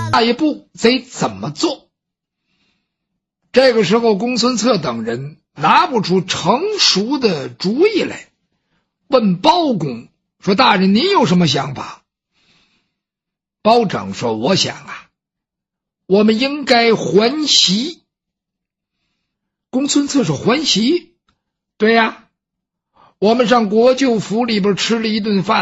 下一步得怎么做？这个时候，公孙策等人拿不出成熟的主意来，问包公说：“大人，您有什么想法？”包拯说：“我想啊，我们应该还席。”公孙策说：“还席？对呀，我们上国舅府里边吃了一顿饭。